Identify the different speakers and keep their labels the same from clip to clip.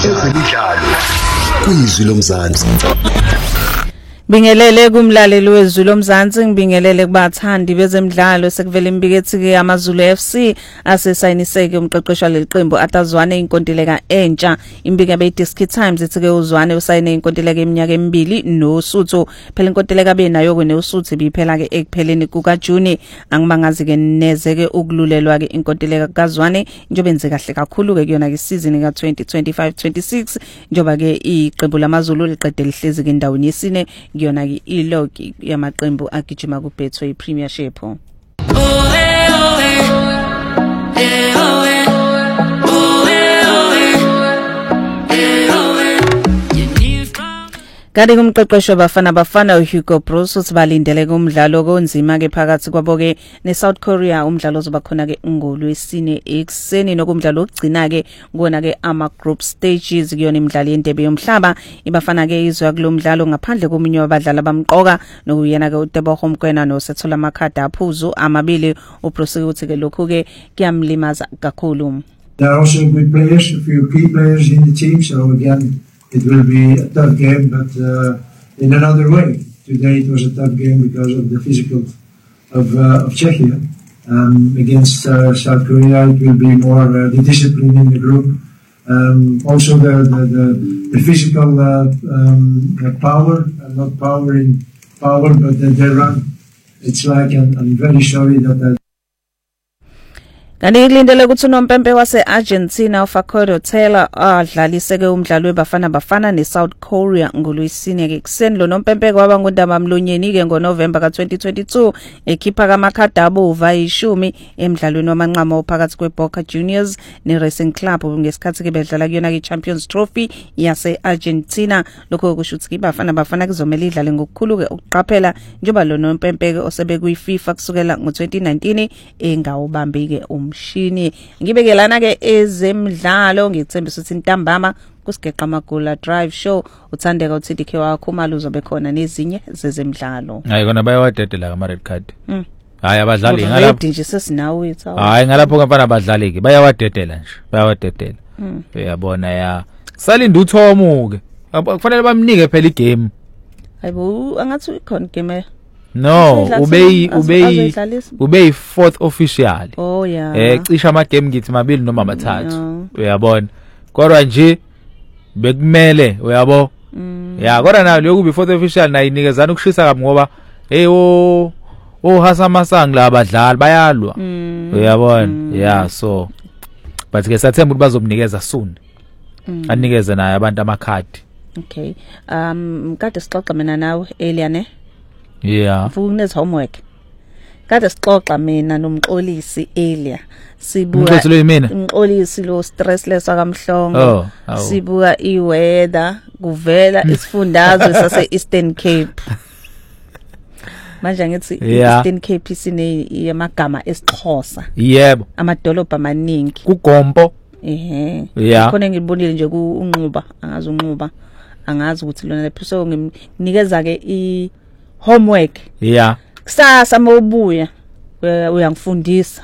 Speaker 1: ezemidlalo kwizwi lomzansi.
Speaker 2: Bingelele kumlaleli wezwi lomzansi, ngibingelele kubathandi bezemidlalo sekuvela imbikethi ke amaZulu FC asesayiniseke umqeqesho leliqembu atazwane inkontileka entsha. Imbike beDiski Times ithi ke uZwane usayine inkontileka eminyaka emibili noSuthu. Phela inkontileka benayo kuneUsuthu ibiphela ke ekupheleni kukaJuni. Angibangazi ke neze ke ukululelwa ke inkontileka kaZwane njobe enze kahle kakhulu ke kuyona ke season ka 2025-26 njoba ke iqembu lamaZulu liqede lihlezi ke endaweni yesine ngiyona ke ilogi yamaqembu agijima ku Betway Premiership. Kanti kumqeqesho bafana uHugo Broos usibalindele kumdlalo konzima ke phakathi kwabo ke neSouth Korea. Umdlalo ozoba khona ke ngolwesine ekseni nokumdlalo ogcina ke ngona ke ama group stages kuyona imidlalo yendebe yomhlaba. Ibafana ke izwa kulomdlalo ngaphandle komunye wabadlali abamqoka nokuyena ke uTebogo Mokoena noSethola Makhada aphuzu amabili. uBroos uthi ke lokho ke kuyamlimaza kakhulu.
Speaker 3: There are also good players, a few key players in the team, so again it will be a tough game, but in another way. Today it was a tough game because of the physical of Czechia. Against South Korea it will be more the discipline in the group. Also the physical power, not power in power, but they run. It's like I'm very sorry that
Speaker 2: Kanti kulindele ukuthi unompempe wase-Argentina uFacundo Taylor adlaliseke umdlalo webafana neSouth Korea ngolwesine ke kuseni. Lo nompempe kwaba ngundaba mlonyeni ke ngoNovember ka 2022 ekhipha kaMakhada abova 10 emidlalweni wamanqama ophakathi kweBoca Juniors neRacing Club ngesikhathi ke bedlala kuyona ke Champions Trophy yase-Argentina. Lokho kusho ukuthi bafana kuzomela idlale ngokukhulu ke ukuqaphela njoba lo nompempe ke osebe kuyiFIFA kusukela ngo2019 engawubambi ke umshini. Ngibekelana ke ezemidlalo ngithembisa ukuthi intambama kusigeqa amagula drive show uthandeka uTDK wakho malu uzobe khona nezinye zezemidlalo.
Speaker 4: Hayi kona bayawadedela ama red card. Hayi abadlali
Speaker 2: ngalapho nje sesinawo ethu.
Speaker 4: Hayi ngalapho kamfana abadlali ke bayawadedela nje bayawadedela. Uyabona ya salinda uThomu ke kufanele bamnike phela igame.
Speaker 2: Hayibo angathi ikhona game.
Speaker 4: No, ube fourth official.
Speaker 2: Oh yeah.
Speaker 4: Cisha ama game ngithi mabili noma amathathu. Uyabona. Kodwa nje bekumele uyabo. Ya kodwa nayo lokuba fourth official nayo inikezana ukushisa kabi ngoba Hasa Masango la abadlali bayalwa. Uyabona. Yeah, so but ke sathemba ukuthi bazomnikeza soon. Anikeze naye abantu amakhadi.
Speaker 2: Okay. Kade sixoxa mina nawe Eliane.
Speaker 4: Yeah.
Speaker 2: Mfuna homework. Kade sixoxa mina nomxolisi Elia. Sibuka umxolisi lo stressless akamhlongo. Sibuka iweather kuvela isifundazwe sase Eastern Cape. Manje ngithi Eastern Cape isine yamagama esiXhosa.
Speaker 4: Yebo.
Speaker 2: Amadolobha amaningi.
Speaker 4: Kugompo.
Speaker 2: Yeah. Khona ngibonile nje kuunquba, angazi ukuthi lona lepho so nginikeza ke i homework.
Speaker 4: Yeah.
Speaker 2: Kusasa mawubuya uyangifundisa.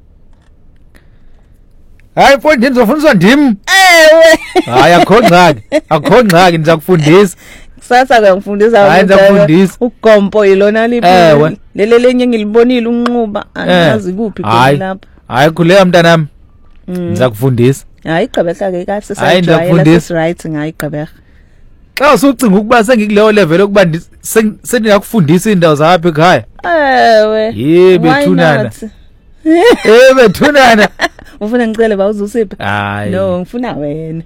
Speaker 4: Hayi mfowethu ngizofundiswa ndim.
Speaker 2: Ewe.
Speaker 4: Hayi akho ngxaki nizakufundisa.
Speaker 2: Kusasa uyangifundisa
Speaker 4: hayi nizakufundisa.
Speaker 2: Ugompo yilona liphi. Lele lenye ngilibonile unquba angazi kuphi khona lapha.
Speaker 4: Hayi khuleka mntanami. Nizakufundisa.
Speaker 2: Hayi igqebehla ke kahle sayijwayela right ngayigqebehla.
Speaker 4: Xa usucinga ukuba sengikuleyo level okuba sengiyakufundisa indawo zapha ekhaya.
Speaker 2: Ewe.
Speaker 4: Bethunana. Bethunana.
Speaker 2: Ufuna ngicele bawuzusiphi? No, ngifuna wena.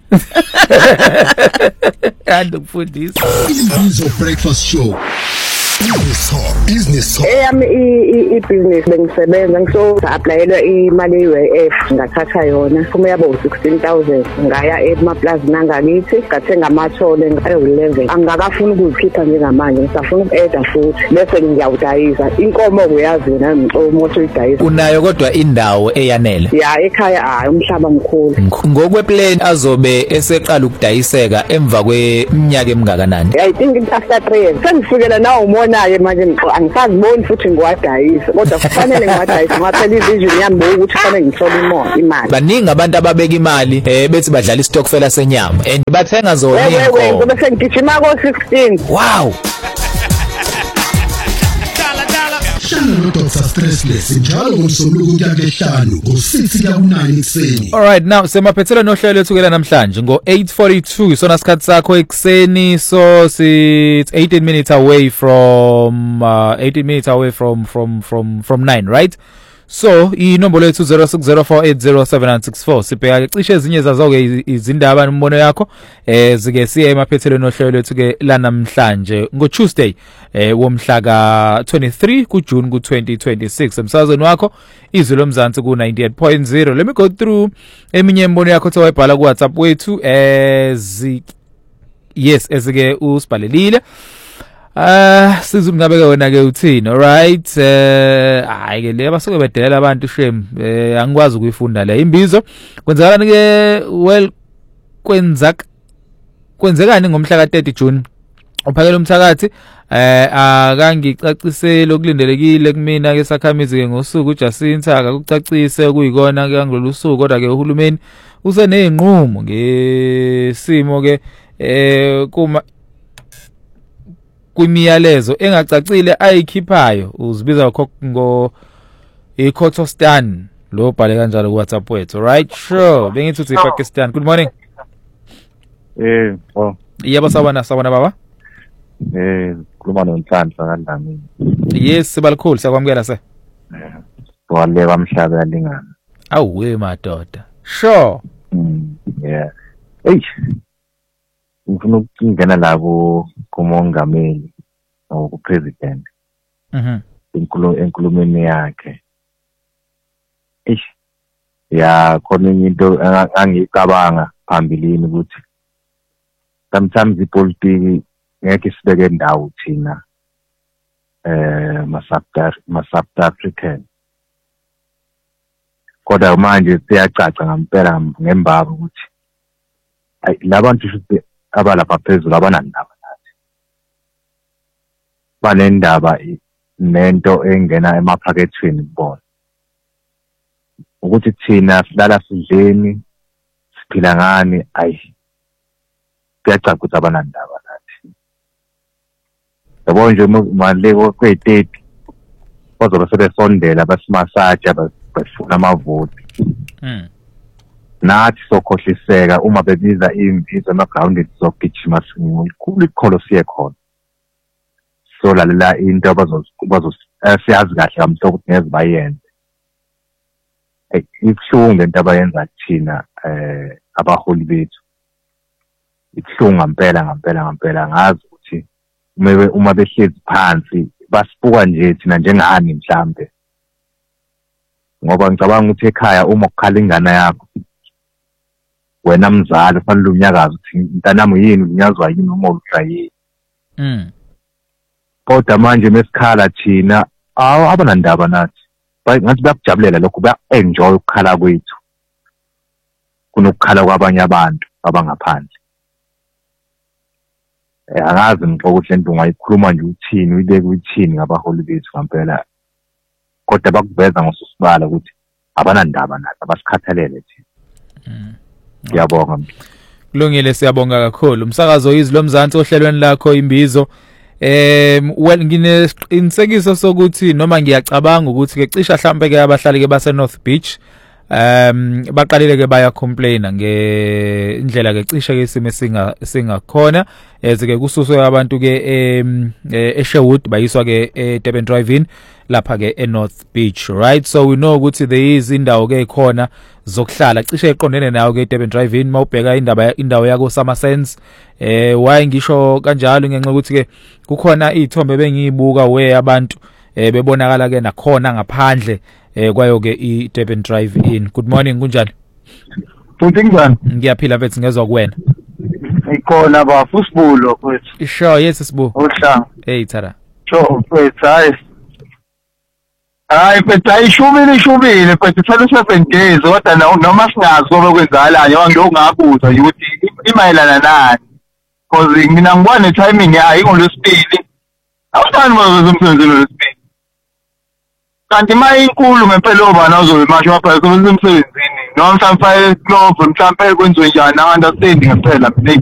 Speaker 4: Kanti ukufundisa.
Speaker 1: Imbizo breakfast show. Business talk.
Speaker 5: I-business bengisebenza ngiso-applyelwa imali ye-UIF ngathatha yona kuma yabo 16,000 ngaya emaplazini angakithi ngathenga amathole ayi-11 angakafuni ukuzikhipha njengamanje ngisafuna uku-eda futhi bese ngiyawudayisa inkomo uyazi wena ngixomoto uyidayisa
Speaker 4: unayo kodwa indawo eyanele
Speaker 5: ya ekhaya hayi umhlaba mkhulu
Speaker 4: ngokweplan azobe eseqala ukudayiseka emva kweminyaka emingakanani
Speaker 5: I think after 3 years sengifikela nawo khona-ke manje angisaziboni futhi ngiwadayisa kodwa kufanele ngiwadayisa ngaphela ivision yami ukuthi kufanele ngithole imali.
Speaker 4: Baningi abantu ababeka imali bethi badlala istokfela senyama and bathenga zona inkomo.
Speaker 5: Bese ngigijima ko-16.
Speaker 4: Wow.
Speaker 1: Hlala no Dr. Stressless njalo ngomsombuluko kuya ke5 ngo6 kuya ku9 ekseni.
Speaker 4: All right, now semaphethela nohlelo lethukela namhlanje ngo 8:42 isona sikhathi sakho ekseni, so it's 18 minutes away from 9, right? So inombolo yethu 0604807964 sibheka ke cishe ezinye zazo ke izindaba nombono yakho zike siye emaphethelweni ohlelo lethu ke la namhlanje ngo Tuesday womhla ka 23 kuJune ku2026 emsazweni wakho izwi lomzansi ku 98.0. Let me go through eminye imbono yakho owayibhala ku WhatsApp wethu ezike usibhalelile. Sizwe ngabeke wena ke uthini. All right, hayi ke le basuke bedelela abantu shame, angikwazi ukuyifunda le imbizo. Kwenzakalani ke kwenzekani ngomhla ka 30 June uphakela umthakathi akangicacisele okulindelekile kumina ke sakhamizi ke ngosuku uJacinta akakucacise kuyikona ke ngilolu suku kodwa ke uhulumeni useneyinqumo ngesimo ke kuma kwimiyalezo engacacile ayikhiphayo uzibiza ngo eKotostan lo bhale kanjalo ku WhatsApp wethu. Right, sure, bengithi uthi Pakistan. Good morning. Yebo sabona baba.
Speaker 6: Khuluma noNhlanhla kaNdlamini.
Speaker 4: Yes, sibalikhulu siyakwamukela se.
Speaker 6: Wale bamhlaba yalingana.
Speaker 4: Awuwe madoda. Sure.
Speaker 6: Yeah. Ngifuna ukungena labo kumongameli or kupresident. Enkulumeni yakhe. Ya khona into angicabanga phambilini ukuthi sometimes ipolitiki ngeke sibeke ndawo thina ma-South African. Kodwa manje siyacaca ngempela ngembaba ukuthi labantu futhi abalapha phezulu abanandaba nathi. Banendaba nento engena emaphakethweni kubona. Ukuthi thina silala sidleni siphila ngani kuyacaca ukuthi abanandaba nathi. Yabo nje maleko kwe-30 bazobe sebesondela basimasaja bafuna amavoti. Nathi sokhohliseka uma bebiza imvizo ema-grounded zogijima sikhulu ikholo siye khona. So lalela into siyazi kahle kamhla ukuthi ngeze bayenze. Ibuhlungu into abayenza thina abaholi bethu. Ibuhlungu ngempela ngazi ukuthi uma behlezi phansi basibuka nje thina njengani mhlambe. Ngoba ngicabanga ukuthi ekhaya uma ukukhala ingane yakho wena mzali fanele unyakaza ukuthi mntanami yini unyazwa yini uma uhlayini. Kodwa manje mesikhala thina abanandaba nathi. Ngathi bayakujabulela lokho, baya-enjoy ukukhala kwethu kunokukhala kwabanye abantu abangaphandle. Angazi ngixoxa ukuthi lento ungayikhuluma nje uthini uyibeke uthini ngabaholi bethu ngempela. Kodwa bakuveza ngosusibala ukuthi abanandaba nathi abasikhathalele thina. Ngiyabonga.
Speaker 4: Kulungile, siyabonga kakhulu. Umsakazo izwi lomzansi ohlelweni lakho imbizo. Nginesiqinisekiso sokuthi noma ngiyacabanga ukuthi ke cisha mhlambe ke abahlali ke base North Beach baqalile ke baya complaina ngendlela ke cishe ke isimo singakhona ezike kususwe abantu ke eSherwood bayiswa ke eDurban Drive-in lapha ke eNorth Beach. Right, so we know ukuthi there is indawo ke khona zokuhlala cishe eqondene nayo ke eDurban Drive-in mawubheka indawo yako Summersense. Why ngisho kanjalo ngenxa ukuthi ke kukhona izithombe bengiyibuka we abantu bebonakala ke nakhona ngaphandle kwayo ke iDurban Drive-in. Good morning, kunjani?
Speaker 6: Kunjani?
Speaker 4: Ngiyaphila mfethu ngezwe kuwena.
Speaker 6: Ikhona bafusibulo kwethu.
Speaker 4: Sure, yes sibu.
Speaker 6: Uhlanga.
Speaker 4: Hey Thara.
Speaker 6: Sure, kwethu hayi mfethu ayishubile mfethu 7 days kodwa noma singazi ngoba kwenzakalani ngiyokungabuza ukuthi imayelana nani. Because mina ngibona timing ayingolwesibili
Speaker 7: awuthandi mazobe emsebenzini wesibili kanti ma inkulu ngempela obani azobe masho waphela emsebenzini noma mhlawumbe file glove mhlawumbe kwenziwe njani understanding ngempela